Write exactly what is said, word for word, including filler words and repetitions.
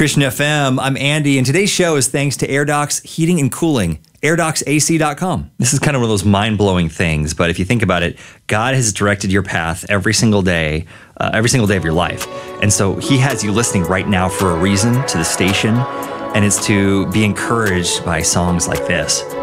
Christian F M. I'm Andy, and today's show is thanks to AirDocs Heating and Cooling. air docs A C dot com. This is kind of one of those mind-blowing things, but if you think about it, God has directed your path every single day, uh, every single day of your life. And so he has you listening right now for a reason to the station, and it's to be encouraged by songs like this.